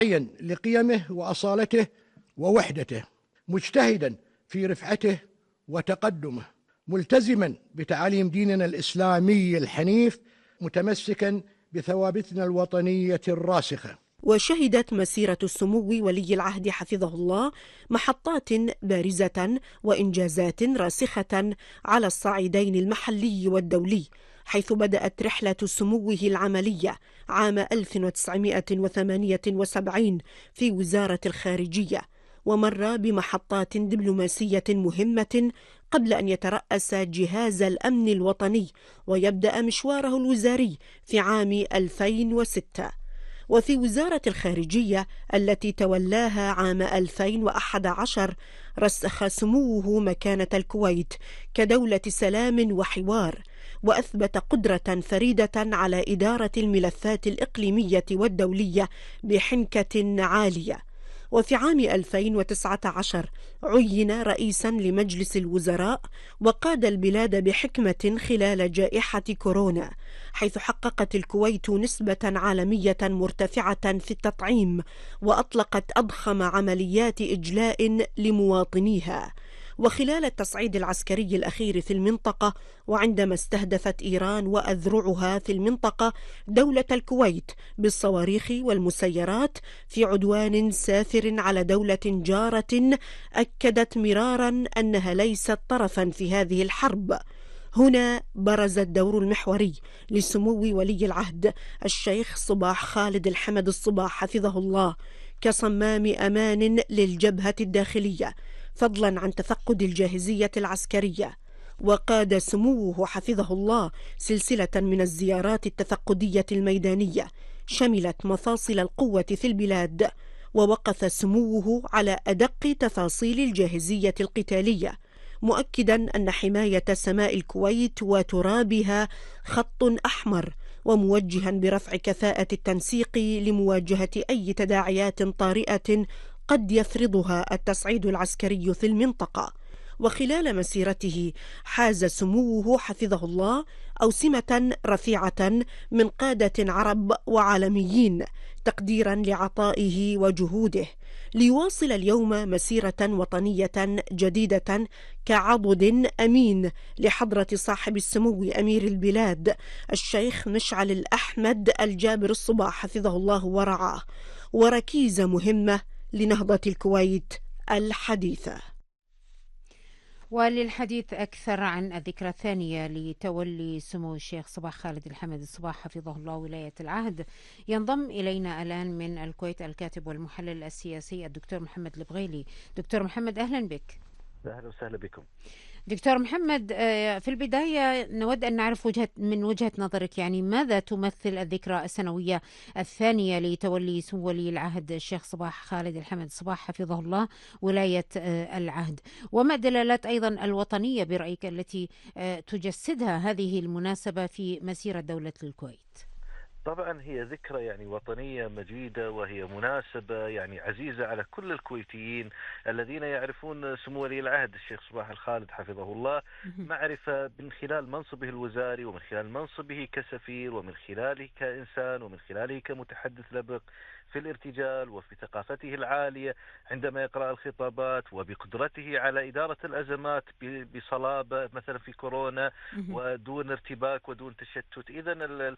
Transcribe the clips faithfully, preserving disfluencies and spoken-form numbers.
لقيمه وأصالته ووحدته، مجتهدا في رفعته وتقدمه، ملتزما بتعاليم ديننا الإسلامي الحنيف، متمسكا بثوابتنا الوطنية الراسخة. وشهدت مسيرة السمو ولي العهد حفظه الله محطات بارزة وإنجازات راسخة على الصعيدين المحلي والدولي، حيث بدأت رحلة سموه العملية عام ألف وتسعمائة وثمانية وسبعين في وزارة الخارجية، ومر بمحطات دبلوماسية مهمة قبل أن يترأس جهاز الأمن الوطني ويبدأ مشواره الوزاري في عام ألفين وستة. وفي وزارة الخارجية التي تولاها عام ألفين وأحد عشر رسخ سموه مكانة الكويت كدولة سلام وحوار، وأثبت قدرة فريدة على إدارة الملفات الإقليمية والدولية بحنكة عالية. وفي عام ألفين وتسعة عشر عين رئيسا لمجلس الوزراء وقاد البلاد بحكمة خلال جائحة كورونا، حيث حققت الكويت نسبة عالمية مرتفعة في التطعيم وأطلقت أضخم عمليات إجلاء لمواطنيها. وخلال التصعيد العسكري الأخير في المنطقة، وعندما استهدفت إيران وأذرعها في المنطقة دولة الكويت بالصواريخ والمسيرات في عدوان سافر على دولة جارة، أكدت مرارا أنها ليست طرفا في هذه الحرب. هنا برز الدور المحوري لسمو ولي العهد الشيخ صباح خالد الحمد الصباح حفظه الله كصمام أمان للجبهة الداخلية، فضلا عن تفقد الجاهزية العسكرية. وقاد سموه حفظه الله سلسلة من الزيارات التفقدية الميدانية شملت مفاصل القوة في البلاد، ووقف سموه على أدق تفاصيل الجاهزية القتالية، مؤكدا أن حماية سماء الكويت وترابها خط أحمر، وموجها برفع كفاءة التنسيق لمواجهة أي تداعيات طارئة قد يفرضها التصعيد العسكري في المنطقة. وخلال مسيرته حاز سموه حفظه الله أوسمة رفيعة من قادة عرب وعالميين تقديرا لعطائه وجهوده، ليواصل اليوم مسيرة وطنية جديدة كعضد أمين لحضرة صاحب السمو أمير البلاد الشيخ مشعل الأحمد الجابر الصباح حفظه الله ورعاه، وركيزة مهمة لنهضة الكويت الحديثة. وللحديث أكثر عن الذكرى الثانية لتولي سمو الشيخ صباح خالد الحمد الصباح حفظه الله ولاية العهد، ينضم إلينا الآن من الكويت الكاتب والمحلل السياسي الدكتور محمد البغيلي. دكتور محمد، أهلا بك. أهلا وسهلا بكم. دكتور محمد، في البداية نود أن نعرف وجهة من وجهة نظرك، يعني ماذا تمثل الذكرى السنوية الثانية لتولي سمو ولي العهد الشيخ صباح خالد الحمد صباح حفظه الله ولاية العهد، وما دلالات أيضا الوطنية برأيك التي تجسدها هذه المناسبة في مسيرة دولة الكويت؟ طبعا هي ذكرى يعني وطنية مجيدة، وهي مناسبة يعني عزيزة على كل الكويتيين الذين يعرفون سمو ولي العهد الشيخ صباح الخالد حفظه الله معرفة من خلال منصبه الوزاري، ومن خلال منصبه كسفير، ومن خلاله كإنسان، ومن خلاله كمتحدث لبق في الارتجال، وفي ثقافته العالية عندما يقرأ الخطابات، وبقدرته على إدارة الأزمات بصلابة مثلا في كورونا ودون ارتباك ودون تشتت. إذا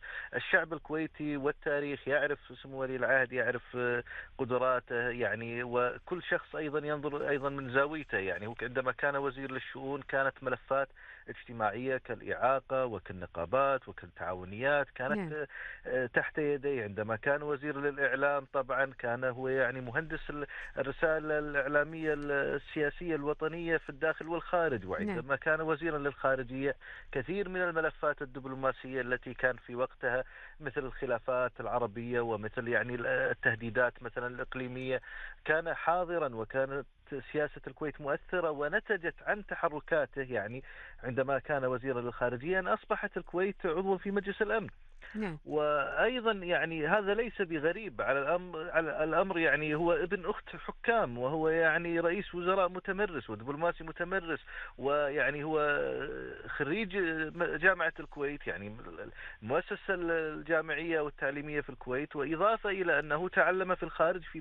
الشعب الكويتي والتاريخ يعرف سمو ولي العهد، يعرف قدراته يعني، وكل شخص أيضا ينظر أيضا من زاويته. يعني عندما كان وزير للشؤون كانت ملفات اجتماعية كالإعاقة وكالنقابات وكالتعاونيات كانت نعم. تحت يديه. عندما كان وزير للإعلام طبعا كان هو يعني مهندس الرسائل الإعلامية السياسية الوطنية في الداخل والخارج. وعندما نعم. كان وزيرا للخارجية كثير من الملفات الدبلوماسية التي كان في وقتها مثل الخلافات العربية ومثل يعني التهديدات مثلا الإقليمية كان حاضرا، وكانت سياسة الكويت مؤثرة ونتجت عن تحركاته. يعني عندما كان وزيرا للخارجية أن أصبحت الكويت عضوا في مجلس الأمن. نعم. وأيضا يعني هذا ليس بغريب على الأمر, على الأمر يعني هو ابن أخت حكام، وهو يعني رئيس وزراء متمرس ودبلوماسي متمرس، ويعني هو خريج جامعة الكويت، يعني المؤسسة الجامعية والتعليمية في الكويت، وإضافة إلى أنه تعلم في الخارج في